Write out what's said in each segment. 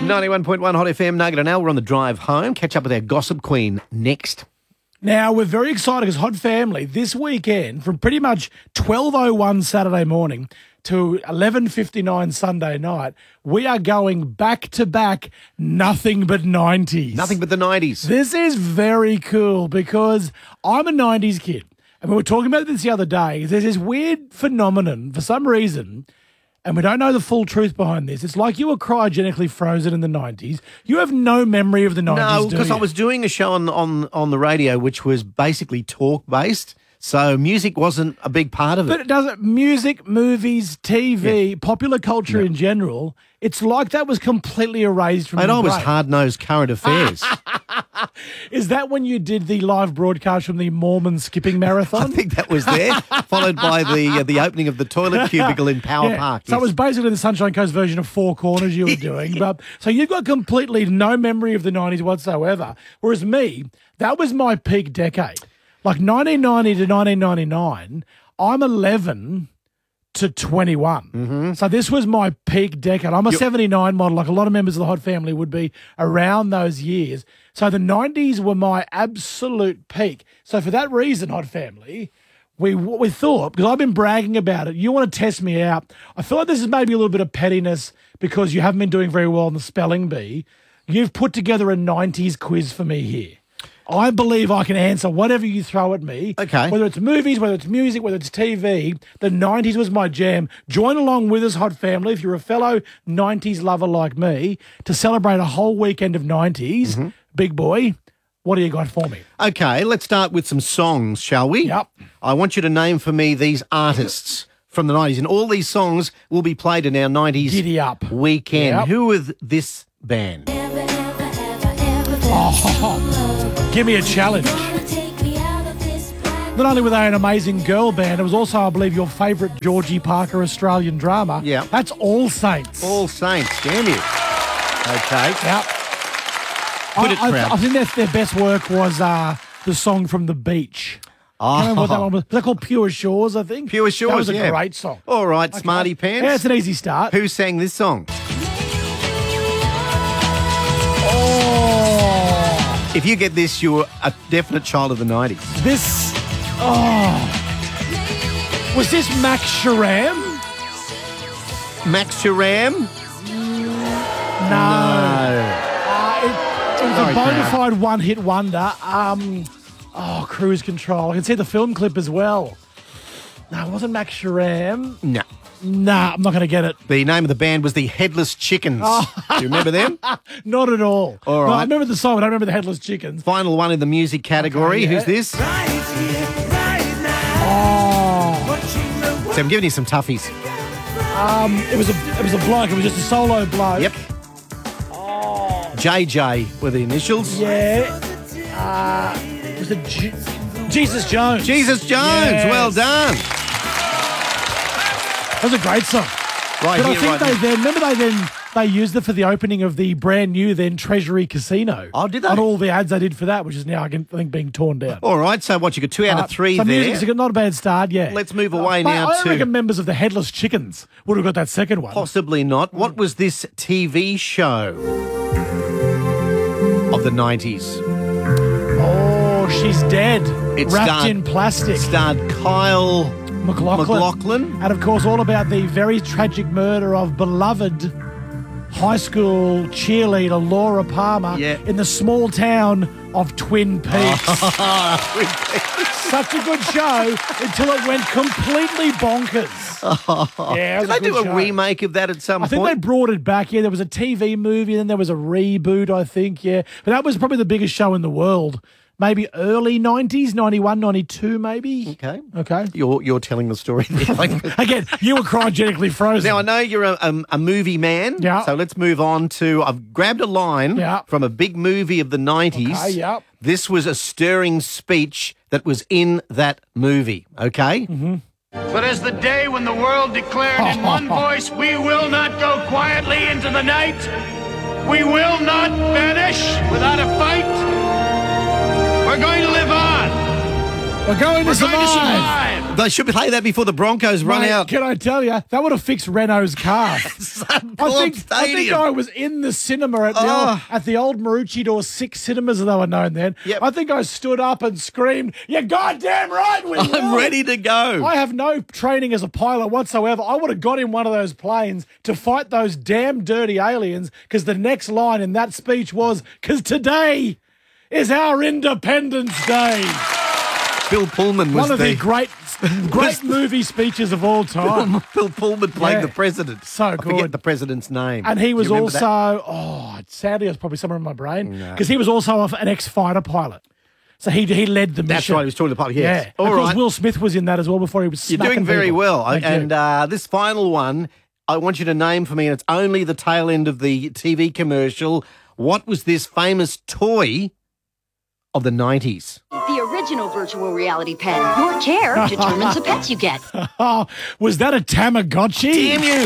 91.1 Hot FM, Nugget and Al. We're on the drive home. Catch up with our gossip queen next. Now, we're very excited because Hot Family, this weekend, from pretty much 12:01 Saturday morning to 11:59 Sunday night, we are going back-to-back nothing but 90s. Nothing but the 90s. This is very cool because I'm a 90s kid. And we were talking about this the other day. There's this weird phenomenon, for some reason, and we don't know the full truth behind this. It's like you were cryogenically frozen in the 90s. You have no memory of the 90s, No, do because you? I was doing a show on the radio which was basically talk-based, so music wasn't a big part of it. But it doesn't. Music, movies, TV, popular culture in general, it's like that was completely erased from Mate, your I was brain. hard-nosed current affairs. Is that when you did the live broadcast from the Mormon skipping I marathon? think that was there, followed by the opening of the toilet cubicle in Power Park. So it yes. was basically the Sunshine Coast version of Four Corners you were doing. But so you've got completely no memory of the 90s whatsoever. Whereas me, that was my peak decade. Like 1990 to 1999, I'm 11 to 21. Mm-hmm. So this was my peak decade. I'm a 79 model, like a lot of members of the Hot Family would be around those years. So the 90s were my absolute peak. So for that reason, Hot Family, we thought, because I've been bragging about it, you want to test me out. I feel like this is maybe a little bit of pettiness because you haven't been doing very well in the spelling bee. You've put together a 90s quiz for me here. I believe I can answer whatever you throw at me. Okay. Whether it's movies, whether it's music, whether it's TV, the 90s was my jam. Join along with us, Hot Family, if you're a fellow 90s lover like me, to celebrate a whole weekend of 90s. Mm-hmm. Big boy, what do you got for me? Okay, let's start with some songs, shall we? Yep. I want you to name for me these artists from the 90s, and all these songs will be played in our 90s Giddy up. weekend. Yep. Who is this band? Give me a challenge. Not only were they an amazing girl band, it was also, I believe, your favourite Georgie Parker Australian drama. Yeah. That's All Saints. All Saints, damn you. Okay. Yep. Put it, Crown. I think their best work was the song from The Beach. I remember what that one was. Was that called Pure Shores, I think? Pure Shores, That was a yeah. great song. All right, Okay. Smarty Pants. Yeah, it's an easy start. Who sang this song? Oh, If you get this, you're a definite child of the 90s. this... Oh. Was this Max Sharam? Max Sharam? No. It was Sorry, a bona Crown. fide one-hit wonder. Cruise Control. I can see the film clip as well. No, it wasn't Max Sharam. No. Nah, I'm not going to get it. The name of the band was the Headless Chickens. Do you remember them? Not at all. All No, right. I remember the song, but I don't remember the Headless Chickens. Final one in the music category. Okay, yeah. Who's this? Oh. So I'm giving you some toughies. It was a bloke. It was just a solo bloke. Yep. JJ were the initials. Yeah. It was Jesus Jones. Jesus Jones. Yes. Well done. That was a great song. Right But I here, think right they used it for the opening of the brand new Treasury Casino. Oh, did they? On all the ads they did for that, which is now I think being torn down. All right. So what? You got 2 out of 3 so there. music's not a bad start, yeah. Let's move away Mate, now I to reckon members of the Headless Chickens would have got that second one. possibly not. What was this TV show of the 90s? Oh, she's dead. It wrapped starred- in plastic. It starred Kyle McLaughlin. And of course, all about the very tragic murder of beloved high school cheerleader Laura Palmer in the small town of Twin Peaks. Such a good show until it went completely bonkers. Yeah, it Did was they do good a show. remake of that at some I think they point? brought it back. Yeah, there was a TV movie, and then there was a reboot, I think. Yeah, but that was probably the biggest show in the world. Maybe early 90s, 91, 92 maybe. Okay. You're telling the story there. Again, you were cryogenically frozen. Now, I know you're a movie man, Yeah. so let's move on to... I've grabbed a line from a big movie of the 90s. Okay, yeah. This was a stirring speech that was in that movie, okay? Mm-hmm. But as the day when the world declared in one voice, we will not go quietly into the night, we will not vanish without a fight, we're going to live on. We're going to We're going to survive. survive. They should play that before the Broncos run Mate, out. Can I tell you, that would have fixed Renault's car. I think I was in the cinema at the old Maroochydore 6 cinemas, as they were known then. Yep. I think I stood up and screamed, "You're goddamn right, we will." I'm ready to go. I have no training as a pilot whatsoever. I would have got in one of those planes to fight those damn dirty aliens, because the next line in that speech was, "Because today is our Independence Day." Bill Pullman was One of the great movie speeches of all time. Bill Pullman played Yeah. the president. So I forget good. the president's name. And he Do was you remember also, that? sadly, it was probably somewhere in my brain, because he was also an ex-fighter pilot. So he led the mission. That's right. He was talking to the pilot. Yes. Yeah. All of course, right. Will Smith was in that as well before he was You're smacking doing very people. well. Thank you. And this final one, I want you to name for me, and it's only the tail end of the TV commercial. What was this famous toy of the 90s? The original virtual reality pet. Your care determines the pets you get. Oh, was that a Tamagotchi? Damn you!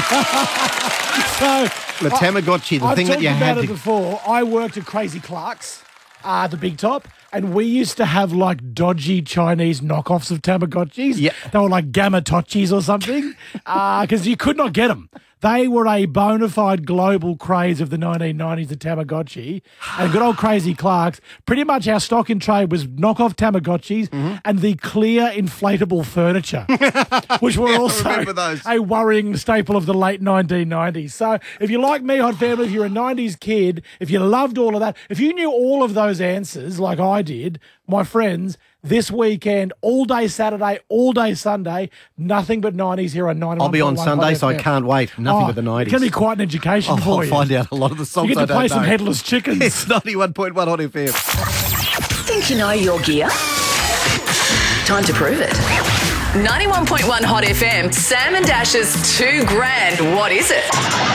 So, The Tamagotchi, the I've thing that talked you had about it to... before. I worked at Crazy Clark's, the Big Top, and we used to have like dodgy Chinese knockoffs of Tamagotchis. Yeah. They were like Gamatochis or something, because you could not get them. They were a bona fide global craze of the 1990s, the Tamagotchi. And good old Crazy Clark's, pretty much our stock in trade was knockoff Tamagotchis and the clear inflatable furniture, which were also remember those. a worrying staple of the late 1990s. So if you like me, Hot Family, if you're a 90s kid, if you loved all of that, if you knew all of those answers like I did, my friends, this weekend, all day Saturday, all day Sunday, nothing but 90s here on 91.1 I'll be on Sunday, so I can't wait. Nothing but the 90s. It's going to be quite an education for I'll you. find out a lot of the songs You get I to play don't some know. headless chickens. It's 91.1 Hot FM. Think you know your gear? Time to prove it. 91.1 Hot FM, Sam and Dash's $2,000. What is it?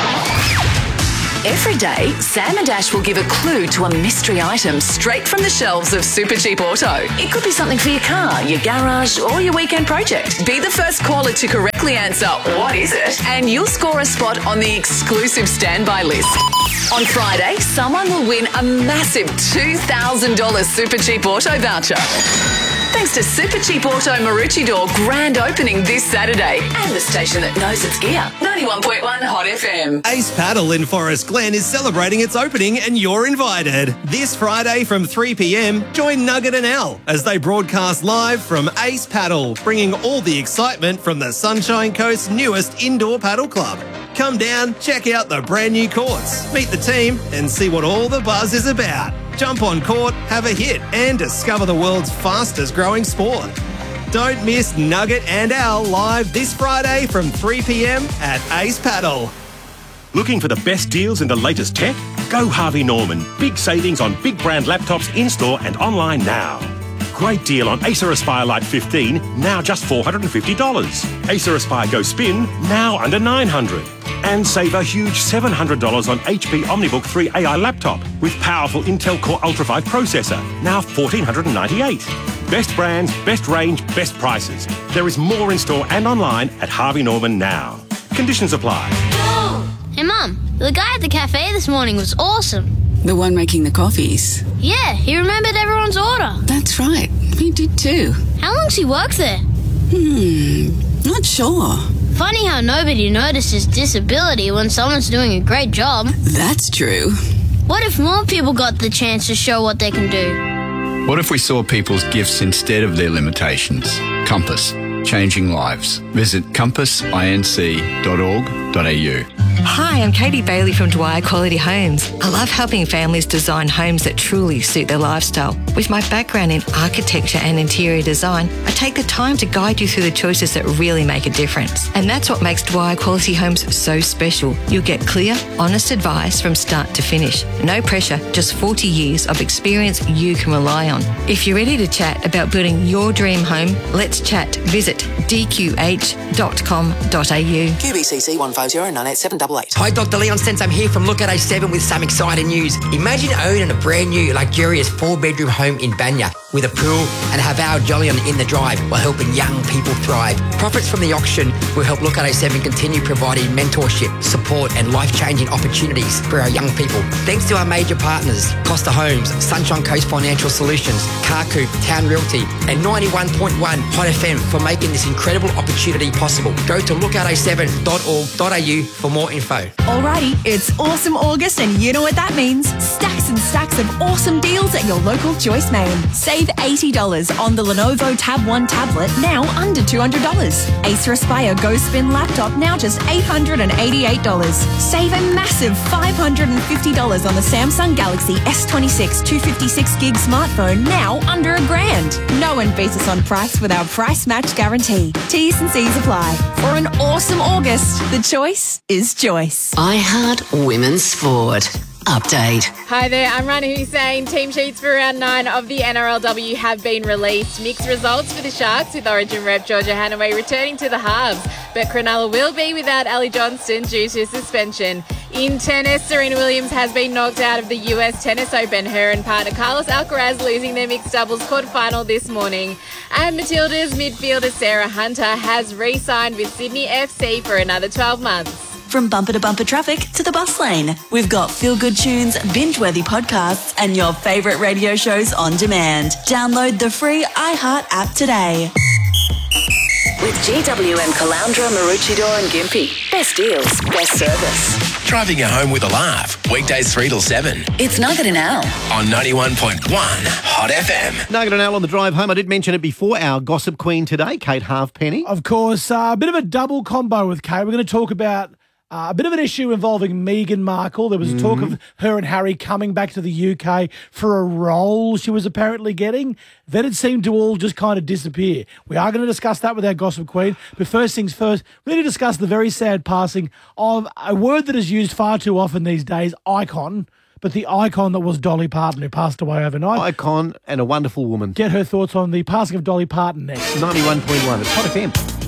Every day, Sam and Dash will give a clue to a mystery item straight from the shelves of Super Cheap Auto. It could be something for your car, your garage, or your weekend project. Be the first caller to correctly answer, what is it? And you'll score a spot on the exclusive standby list. On Friday, someone will win a massive $2,000 Super Cheap Auto voucher. Thanks to Super Cheap Auto Maroochydore grand opening this Saturday. And the station that knows its gear. 91.1 Hot FM. Ace Paddle in Forest Glen is celebrating its opening and you're invited. This Friday from 3 p.m, join Nugget and Al as they broadcast live from Ace Paddle, bringing all the excitement from the Sunshine Coast's newest indoor paddle club. Come down, check out the brand new courts, meet the team and see what all the buzz is about. Jump on court, have a hit and discover the world's fastest growing sport. Don't miss Nugget and Al live this Friday from 3 p.m. at Ace Paddle. Looking for the best deals and the latest tech? Go Harvey Norman. Big savings on big brand laptops in-store and online now. Great deal on Acer Aspire Lite 15, now just $450. Acer Aspire Go Spin, now under $900. And save a huge $700 on HP OmniBook 3 AI laptop with powerful Intel Core Ultra 5 processor, now $1,498. Best brands, best range, best prices. There is more in store and online at Harvey Norman now. Conditions apply. Hey, Mum, the guy at the cafe this morning was awesome. The one making the coffees. Yeah, he remembered everyone's order. That's right. We did too. How long's he worked there? Not sure. Funny how nobody notices disability when someone's doing a great job. That's true. What if more people got the chance to show what they can do? What if we saw people's gifts instead of their limitations? Compass, changing lives. Visit compassinc.org.au. Hi, I'm Katie Bailey from Dwyer Quality Homes. I love helping families design homes that truly suit their lifestyle. With my background in architecture and interior design, I take the time to guide you through the choices that really make a difference. And that's what makes Dwyer Quality Homes so special. You'll get clear, honest advice from start to finish. No pressure, just 40 years of experience you can rely on. If you're ready to chat about building your dream home, let's chat. Visit dqh.com.au. QBCC 150987888. Hi, Dr. Leon Sense. I'm here from Look at A7 with some exciting news. Imagine owning a brand new, luxurious 4-bedroom home in Banya. with a pool and have our Jolyon in the drive while helping young people thrive. Profits from the auction will help Look After 7 continue providing mentorship, support and life-changing opportunities for our young people. Thanks to our major partners, Costa Homes, Sunshine Coast Financial Solutions, Car Coupe, Town Realty and 91.1 Hot FM for making this incredible opportunity possible. Go to lookafter7.org.au for more info. Alrighty, it's awesome August and you know what that means. Stacks and stacks of awesome deals at your local Choice Main. Save $80 on the Lenovo Tab 1 tablet, now under $200. Acer Aspire Go Spin laptop, now just $888. Save a massive $550 on the Samsung Galaxy S26 256GB smartphone, now under $1,000. No one beats us on price with our price match guarantee. T's and C's apply. For an awesome August, the choice is Choice. iHeart Women's Sport. Update. Hi there, I'm Rana Hussain. Team sheets for round 9 of the NRLW have been released. Mixed results for the Sharks with Origin rep Georgia Hanaway returning to the halves, but Cronulla will be without Ali Johnston due to suspension. In tennis, Serena Williams has been knocked out of the US Tennis Open. Her and partner Carlos Alcaraz losing their mixed doubles quarterfinal this morning. And Matilda's midfielder Sarah Hunter has re-signed with Sydney FC for another 12 months. From bumper to bumper traffic to the bus lane, we've got feel-good tunes, binge-worthy podcasts, and your favourite radio shows on demand. Download the free iHeart app today. With GWM Caloundra, Maroochydore and Gympie. Best deals, best service. Driving you home with a laugh. Weekdays 3 till 7. It's Nugget and Al. On 91.1 Hot FM. Nugget and Al on the drive home. I did mention it before. Our gossip queen today, Kate Halfpenny. Of course, a bit of a double combo with Kate. We're going to talk about a bit of an issue involving Meghan Markle. There was talk of her and Harry coming back to the UK for a role she was apparently getting. Then it seemed to all just kind of disappear. We are going to discuss that with our gossip queen. But first things first, we need to discuss the very sad passing of a word that is used far too often these days, icon. But the icon that was Dolly Parton, who passed away overnight. Icon and a wonderful woman. Get her thoughts on the passing of Dolly Parton next. 91.1. It's Hot FM.